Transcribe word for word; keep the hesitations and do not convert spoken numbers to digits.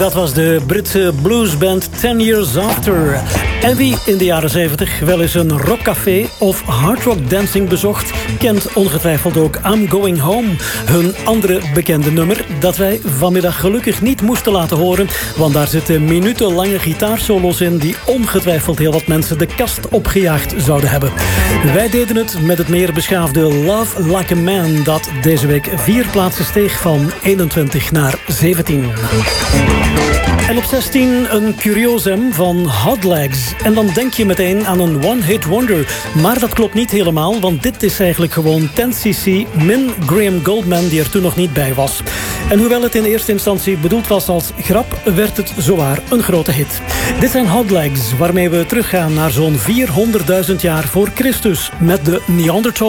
Dat was de Britse bluesband Ten Years After. En wie in de jaren zeventig wel eens een rockcafé of hardrock dancing bezocht, kent ongetwijfeld ook I'm Going Home. Hun andere bekende nummer dat wij vanmiddag gelukkig niet moesten laten horen, want daar zitten minutenlange gitaarsolo's in die ongetwijfeld heel wat mensen de kast opgejaagd zouden hebben. Wij deden het met het meer beschaafde Love Like a Man, dat deze week vier plaatsen steeg van eenentwintig naar zeventien. En op zestien een curiosum van Hot Legs. En dan denk je meteen aan een one-hit wonder. Maar dat klopt niet helemaal, want dit is eigenlijk gewoon ten cc min Graham Goldman, die er toen nog niet bij was. En hoewel het in eerste instantie bedoeld was als grap, werd het zowaar een grote hit. Dit zijn Hot Legs, waarmee we teruggaan naar zo'n vierhonderdduizend jaar voor Christus met de Neanderthal.